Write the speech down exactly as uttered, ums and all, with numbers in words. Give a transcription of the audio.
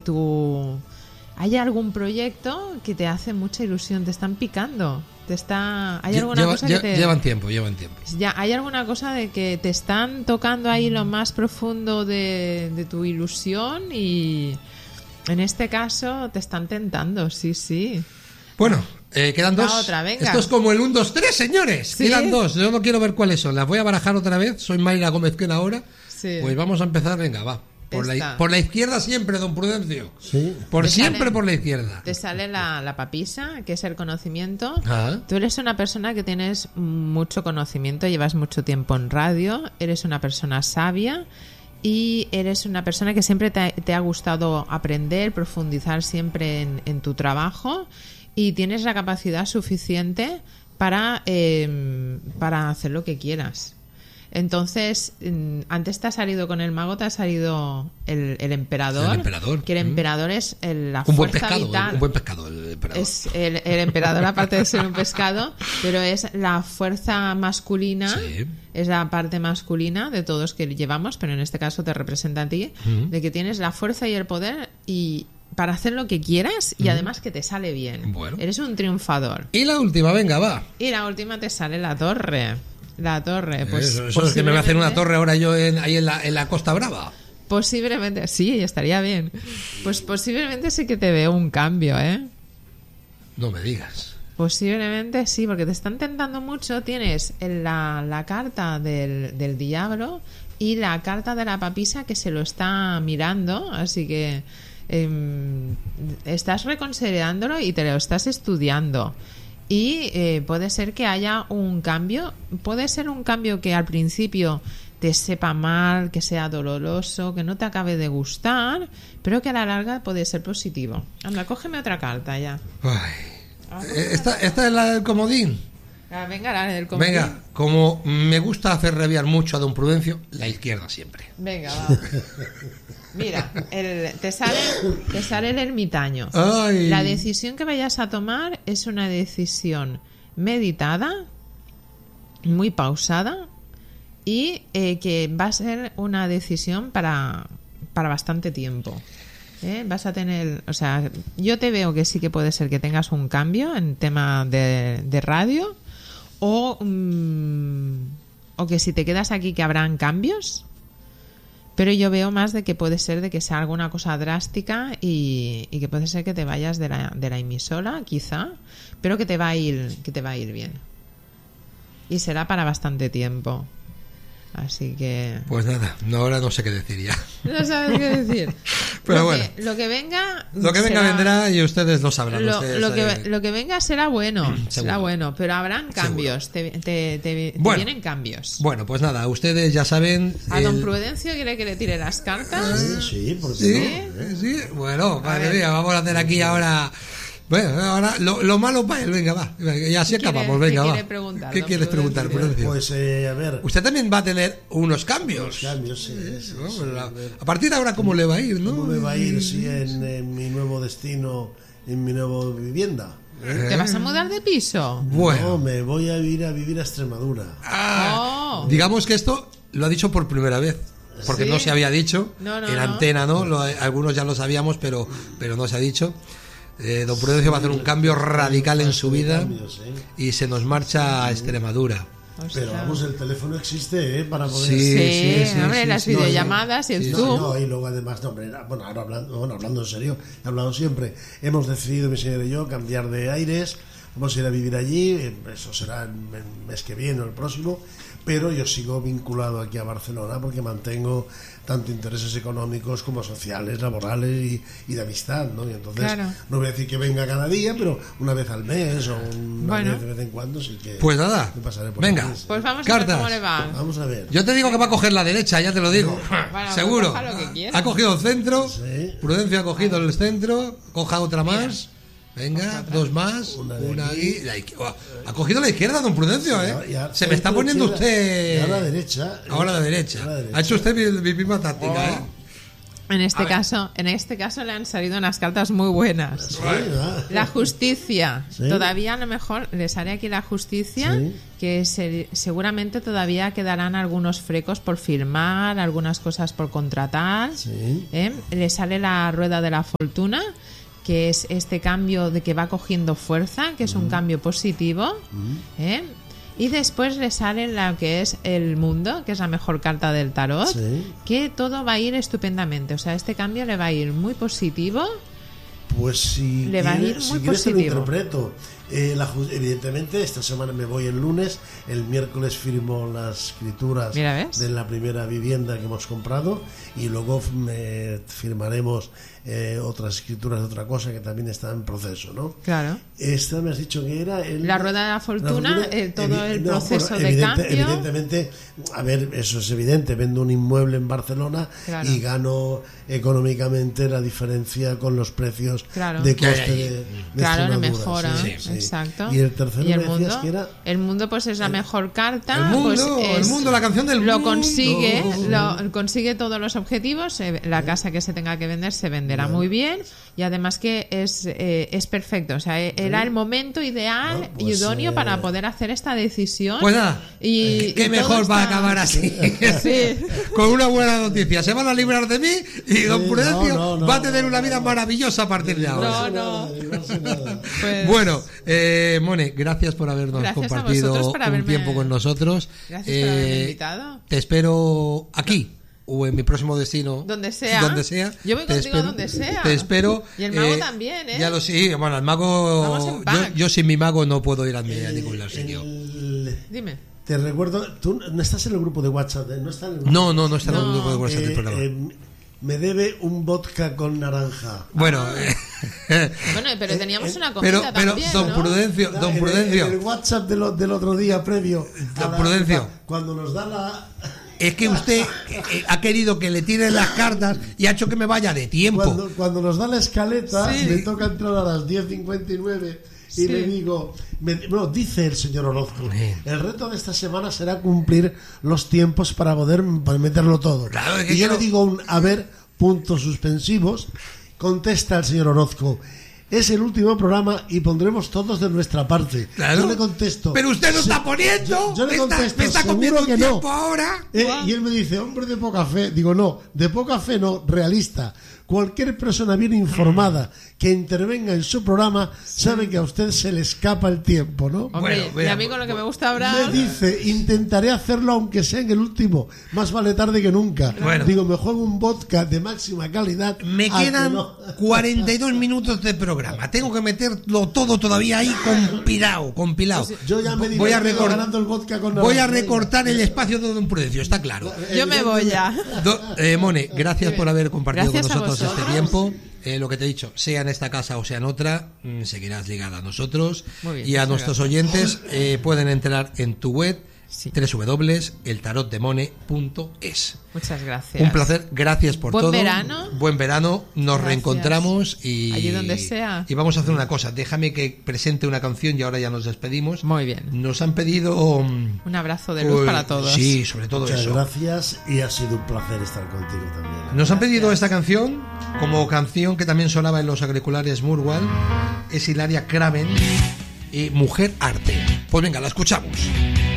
tú... ¿Hay algún proyecto que te hace mucha ilusión? ¿Te están picando? ¿Te está... ¿Hay alguna Lleva, cosa lle- que te... Llevan tiempo, llevan tiempo. Ya, ¿hay alguna cosa de que te están tocando ahí lo más profundo de, de tu ilusión? Y en este caso te están tentando, sí, sí. Bueno, eh, quedan La dos. otra, venga. Esto es como el uno, dos, tres, señores. ¿Sí? Quedan dos. Yo no quiero ver cuáles son. Las voy a barajar otra vez. Soy Mayra Gómez Quena ahora. Sí. Pues vamos a empezar. Venga, va. Por la, Esta. por la izquierda siempre, don Prudencio. Sí. Por Te siempre sale- por la izquierda. Te sale la, la papisa, que es el conocimiento. Ah. Tú eres una persona que tienes mucho conocimiento, llevas mucho tiempo en radio, eres una persona sabia y eres una persona que siempre te ha, te ha gustado aprender, profundizar siempre en, en tu trabajo y tienes la capacidad suficiente para, eh, para hacer lo que quieras. Entonces, mm, antes te ha salido con el mago, te ha salido el, el emperador. El emperador. Que el Mm. emperador es el- la Un buen fuerza pescado. vital. Un buen pescado, el emperador. Es el, el emperador, aparte de ser un pescado, pero es la fuerza masculina, Sí. es la parte masculina de todos que llevamos, pero en este caso te representa a ti, Ujú. de que tienes la fuerza y el poder y para hacer lo que quieras y además que te sale bien. Bueno. Eres un triunfador. Y la última, venga, va. Y la última te sale la torre. La torre, pues eso eso es que me voy a hacer una posiblemente- torre ahora yo en, ahí en la, en la Costa Brava. Posiblemente, sí, estaría bien. Pues posiblemente sí que te veo un cambio, ¿eh? No me digas. Posiblemente sí, porque te están tentando mucho. Tienes la, la carta del, del diablo y la carta de la papisa que se lo está mirando, así que em, estás reconsiderándolo y te lo estás estudiando. Y eh, puede ser que haya un cambio, puede ser un cambio que al principio te sepa mal, que sea doloroso, que no te acabe de gustar, pero que a la larga puede ser positivo. Anda, cógeme otra carta ya. Ay. Eh, Esta, esta es la del comodín. Ah, venga, la del comodín. Venga, como me gusta hacer reviar mucho a don Prudencio, la izquierda siempre. Venga, va. Mira, el- te, sale, te sale el ermitaño. Ay. La decisión que vayas a tomar es una decisión meditada, muy pausada y eh, que va a ser una decisión para, para bastante tiempo. ¿Eh? Vas a tener, o sea, yo te veo que sí que puede ser que tengas un cambio en tema de, de radio o, mm, o que si te quedas aquí que habrán cambios. Pero yo veo más de que puede ser de que sea alguna cosa drástica y, y que puede ser que te vayas de la, de la emisora, quizá, pero que te va a ir, que te va a ir bien. Y será para bastante tiempo. Así que Pues nada, no, ahora no sé qué decir ya. no sabes qué decir. Pero lo, bueno. que, lo que venga Lo que venga será- vendrá y ustedes lo sabrán. Lo, ustedes, lo que, eh, lo que venga será bueno, será bueno, pero habrán cambios, te, te, te- te Bueno. vienen cambios. Bueno, pues nada, ustedes ya saben. A don el- Prudencio quiere que le tire las cartas. Sí, sí, porque Sí, no, ¿Sí? ¿eh? sí, bueno, madre ver. mía, vamos a hacer aquí ahora. Bueno, ahora lo, lo malo para él, venga, va. Y así ¿Qué acabamos, quiere- venga, qué va. quiere preguntar, ¿Qué don quieres Prudencio? preguntar, Prudencio? Pues eh, a ver, Usted también va a tener unos cambios. cambios, sí, sí, ¿no? sí, Pues la- a ver. a partir de ahora, ¿cómo le va a ir, no? ¿Cómo me va a ir si en, en mi nuevo destino, en mi nueva vivienda? ¿Te vas a mudar de piso? Bueno, No, me voy a ir a vivir a Extremadura. ah, Oh. digamos que esto lo ha dicho por primera vez. Porque ¿Sí? no se había dicho. No, no, en no. antena, ¿no? Lo- algunos ya lo sabíamos, pero, pero no se ha dicho. Eh, don Prudencio va a hacer un cambio radical en su vida Cambios, ¿eh? y se nos marcha a Extremadura. Pero vamos, el teléfono existe, ¿eh? Para poder... Sí, Sí, sí, sí, hombre, sí, las sí. videollamadas y el Sí, Zoom. no, y luego además, no, hombre, bueno, ahora hablando, bueno, hablando en serio, he hablado siempre, hemos decidido, mi señor y yo, cambiar de aires, vamos a ir a vivir allí, eso será el mes que viene o el próximo, pero yo sigo vinculado aquí a Barcelona porque mantengo tanto intereses económicos como sociales, laborales y, y de amistad, ¿no? Y entonces, Claro. no voy a decir que venga cada día, pero una vez al mes o una Bueno. vez de vez en cuando sí que... Pues nada, me pasaré por venga. aquí. Pues vamos a Cartas. ver cómo le va. Vamos a ver. Yo te digo que va a coger la derecha, ya te lo digo. Bueno, Seguro. pues coja lo que quiera. Ha cogido el centro. Sí. Prudencio ha cogido el centro. Coja otra más. Venga, dos más. Una Una, de aquí. aquí. La izquier- oh, ha cogido la izquierda, don Prudencio, ¿eh? Ya- ya- Se me está centro, poniendo izquierda, usted. y ahora la derecha. ¿eh? Ahora la derecha. Ahora la derecha. Ha hecho usted mi, mi misma táctica, Oh. ¿eh? En este A ver. caso, en este caso le han salido unas cartas muy buenas. Sí, ¿verdad? La justicia. Sí. Todavía a lo mejor les haré aquí la justicia, Sí. que se- seguramente todavía quedarán algunos frecos por firmar, algunas cosas por contratar. Sí. ¿eh? Le sale la rueda de la fortuna, que es este cambio de que va cogiendo fuerza, que es un cambio positivo. ¿eh? Y después le sale lo que es el mundo, que es la mejor carta del tarot, Sí. que todo va a ir estupendamente. O sea, este cambio le va a ir muy positivo. Pues si Le va a quieres, ir si muy quieres te lo positivo. interpreto. Eh, la ju- evidentemente, esta semana me voy el lunes. El miércoles firmo las escrituras Mira, ¿ves? de la primera vivienda que hemos comprado y luego me firmaremos eh, otras escrituras de otra cosa que también está en proceso, ¿no? Claro. Esta me has dicho que era el, La rueda de la fortuna, eh, todo evi- el no, proceso bueno, de evidente- cambio. Evidentemente, a ver, eso es evidente. Vendo un inmueble en Barcelona Claro. y gano económicamente la diferencia con los precios Claro. de Que hay coste allí. de, de Claro, le Extremadura, mejora, sí, sí. exacto. Y el tercero Y el me decías mundo, que era el mundo pues es la mejor carta. El mundo, pues el es- mundo, la canción del lo mundo. consigue, lo consigue todos los objetivos. eh, La casa que se tenga que vender se venderá muy bien y además que es eh, es perfecto. O sea, eh, era el momento ideal No, pues, y idóneo eh, para poder hacer esta decisión. Pues nada, y, qué y mejor todo va a está- acabar así. Sí. Con una buena noticia. Se van a librar de mí y don Sí, Prudencio no, no, no, va a tener no, una no, vida no. maravillosa a partir de ahora. No, no. Igual nada. Pues- Bueno, eh, Mone, gracias por habernos Gracias a compartido vosotros por un haberme- tiempo con nosotros. Gracias por haberme Eh, invitado. Te espero aquí o en mi próximo destino. Donde sea. Donde sea. Yo voy Te contigo espero- donde sea. Te espero. Y el mago también, ¿eh? Ya lo sí. Bueno, el mago. Vamos en Yo, pack. yo sin mi mago no puedo ir a, mi- a ningún lado, señor. El- Dime. te recuerdo, tú no estás en el grupo de WhatsApp, ¿no estás en el grupo? No, no, no está en el No. grupo de WhatsApp del Eh, programa. eh, me debe un vodka con naranja. Bueno, eh, Bueno, pero teníamos una comida pero, pero también, don ¿no? Prudencio, don En el- Prudencio. En el WhatsApp del, o- del otro día previo. a Don la- Prudencio. Cuando nos da la. Es que usted eh, ha querido que le tiren las cartas y ha hecho que me vaya de tiempo. Cuando, cuando nos da la escaleta, Sí. me toca entrar a las diez cincuenta y nueve y Sí. le digo, me- bueno, dice el señor Orozco, Sí. el reto de esta semana será cumplir los tiempos para poder para meterlo todo. Claro, es que y yo yo- le digo un a ver, puntos suspensivos, contesta el señor Orozco. Es el último programa y pondremos todos de nuestra parte. Claro. Yo le contesto. Pero usted lo "Se- está poniendo. Yo, yo le me está, contesto, me está "Seguro comiendo que el no". tiempo ahora. Eh, y él me dice, hombre de poca fe. Digo, no, de poca fe no, realista. Cualquier persona bien informada que intervenga en su programa sabe que a usted se le escapa el tiempo, ¿no? Hombre, Bueno, y a veamos. mí con lo que me gusta hablar. Me dice, intentaré hacerlo aunque sea en el último. Más vale tarde que nunca. Bueno. Digo, mejor un vodka de máxima calidad. Me a que quedan no. cuarenta y dos minutos de programa. Tengo que meterlo todo todavía ahí compilado, compilado. Yo ya me voy a divertido recor- ganando el vodka con Voy a naranja. recortar el espacio de Don Prudencio, está claro. Yo me voy ya. Do- eh, Mone, gracias por haber compartido Gracias a con nosotros este vosotros. tiempo. Eh, lo que te he dicho, sea en esta casa o sea en otra, mm, seguirás ligada a nosotros. Muy bien, y a muchas nuestros oyentes eh, pueden entrar en tu web Sí. doble u doble u doble u punto el tarot de mone punto es. Muchas gracias. Un placer, gracias por Buen todo. verano. Buen verano, nos Gracias. reencontramos y Allí donde sea. Y vamos a hacer una cosa, déjame que presente una canción y ahora ya nos despedimos. Muy bien. Nos han pedido mm, Un abrazo de luz pues, para todos. Sí, sobre todo Muchas eso. gracias y ha sido un placer estar contigo también. Nos han pedido esta canción como canción que también sonaba en los auriculares Murwal. Es Hilaria Craven y Mujer Arte. Pues venga, la escuchamos.